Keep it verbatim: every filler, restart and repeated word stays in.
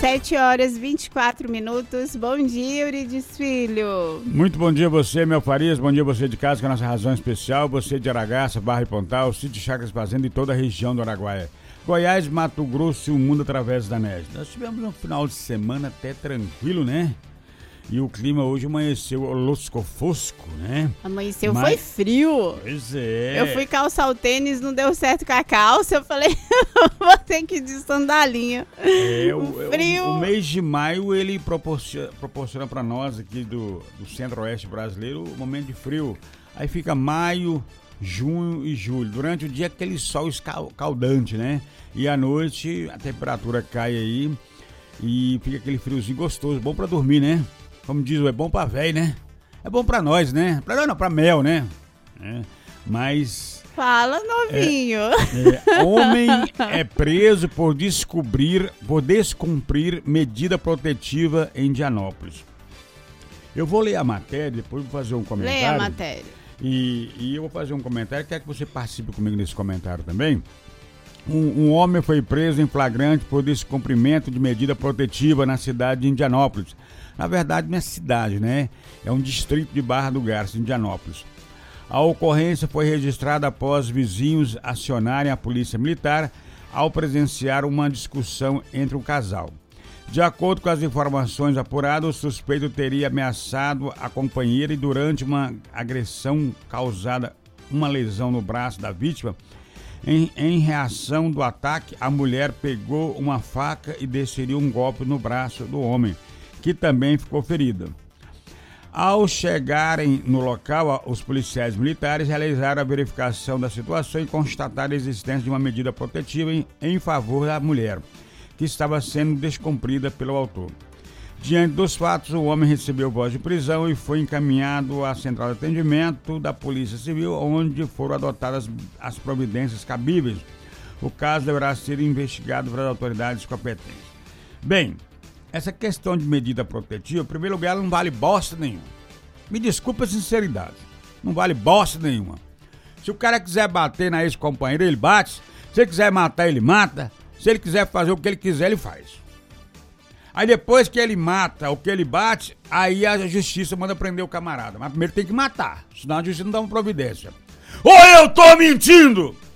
sete horas e vinte e quatro minutos. Bom dia, Euridice Filho. Muito bom dia a você, meu Farias. Bom dia a você de casa, com a nossa razão especial. Você de Aragaça, Barra e Pontal, Sítio Chácaras Fazenda e toda a região do Araguaia. Goiás, Mato Grosso e o mundo através da N E S. Nós tivemos um final de semana até tranquilo, né? E o clima hoje amanheceu losco-fosco, né? Amanheceu, Mas... foi frio. Pois é. Eu fui calçar o tênis, não deu certo com a calça. Eu falei, vou ter que ir de sandalinha. É, o, o frio. O, o mês de maio, ele proporciona, proporciona para nós aqui do, do centro-oeste brasileiro um momento de frio. Aí fica maio, junho e julho. Durante o dia, aquele sol escaldante, né? E à noite, a temperatura cai aí e fica aquele friozinho gostoso. Bom para dormir, né? Como diz, é bom pra velho, né? É bom pra nós, né? Pra nós não, pra mel, né? É, mas... Fala, novinho. É, é, homem é preso por descobrir, por descumprir medida protetiva em Indianópolis. Eu vou ler a matéria, depois vou fazer um comentário. Leia a matéria. E, e eu vou fazer um comentário, quero que você participe comigo nesse comentário também. Um, um homem foi preso em flagrante por descumprimento de medida protetiva na cidade de Indianópolis. Na verdade, não é cidade, né? É um distrito de Barra do Garça, Indianópolis. A ocorrência foi registrada após vizinhos acionarem a polícia militar ao presenciar uma discussão entre o casal. De acordo com as informações apuradas, o suspeito teria ameaçado a companheira e durante uma agressão causada uma lesão no braço da vítima. Em, em reação do ataque, a mulher pegou uma faca e desferiu um golpe no braço do homem, que também ficou ferida. Ao chegarem no local, os policiais militares realizaram a verificação da situação e constataram a existência de uma medida protetiva em, em favor da mulher, que estava sendo descumprida pelo autor. Diante dos fatos, o homem recebeu voz de prisão e foi encaminhado à central de atendimento da Polícia Civil, onde foram adotadas as providências cabíveis. O caso deverá ser investigado pelas autoridades competentes. Bem, essa questão de medida protetiva, em primeiro lugar, ela não vale bosta nenhuma. Me desculpa a sinceridade, não vale bosta nenhuma. Se o cara quiser bater na ex-companheira, ele bate. Se ele quiser matar, ele mata. Se ele quiser fazer o que ele quiser, ele faz. Aí depois que ele mata o que ele bate, aí a justiça manda prender o camarada. Mas primeiro tem que matar, senão a justiça não dá uma providência. Ou eu tô mentindo!